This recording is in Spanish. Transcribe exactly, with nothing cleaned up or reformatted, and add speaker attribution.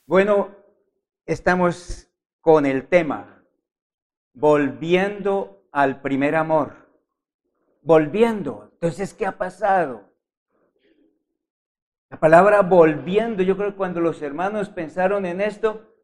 Speaker 1: Bueno, estamos con el tema, volviendo al primer amor. Volviendo. Entonces, ¿qué ha pasado? La palabra volviendo, yo creo que cuando los hermanos pensaron en esto,